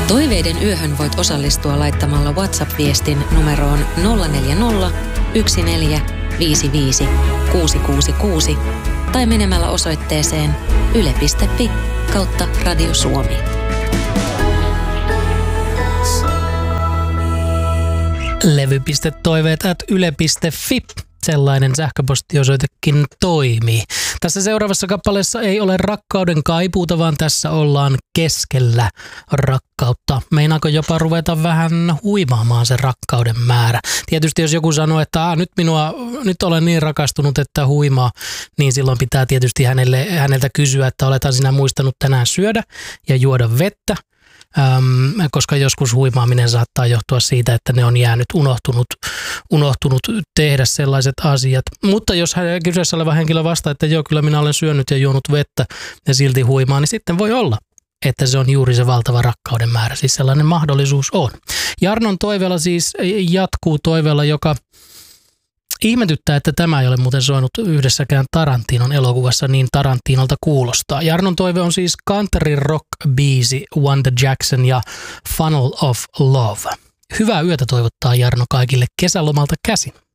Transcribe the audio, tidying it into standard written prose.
Toiveiden yöhön voit osallistua laittamalla WhatsApp-viestin numeroon 040 1455 666 tai menemällä osoitteeseen yle.fi/Radio Suomi. levy.toiveet@yle.fi. Sellainen sähköpostiosoitekin toimii. Tässä seuraavassa kappaleessa ei ole rakkauden kaipuuta, vaan tässä ollaan keskellä rakkautta. Meinaako jopa ruveta vähän huimaamaan se rakkauden määrä? Tietysti jos joku sanoo, että nyt olen niin rakastunut, että huimaa, niin silloin pitää tietysti häneltä kysyä, että olethan sinä muistanut tänään syödä ja juoda vettä. Koska joskus huimaaminen saattaa johtua siitä, että ne on jäänyt unohtunut tehdä sellaiset asiat. Mutta jos kyseessä oleva henkilö vastaa, että joo, kyllä minä olen syönyt ja juonut vettä ja silti huimaa, niin sitten voi olla, että se on juuri se valtava rakkauden määrä. Siis sellainen mahdollisuus on. Jarnon toiveella siis jatkuu toiveella, joka ihmetyttää, että tämä ei ole muuten soinut yhdessäkään Tarantinon elokuvassa, niin Tarantinolta kuulostaa. Jarnon toive on siis country rock biisi Wanda Jackson ja Funnel of Love. Hyvää yötä toivottaa Jarno kaikille kesälomalta käsin.